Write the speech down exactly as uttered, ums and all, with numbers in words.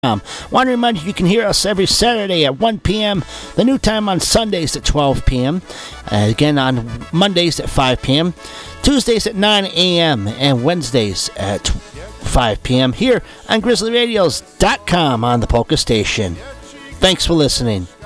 Um, want to remind you, you can hear us every Saturday at one p.m., the new time on Sundays at twelve p.m., uh, again on Mondays at five p.m., Tuesdays at nine a.m., and Wednesdays at five p.m. here on grizzly radios dot com on the Polka Station. Thanks for listening.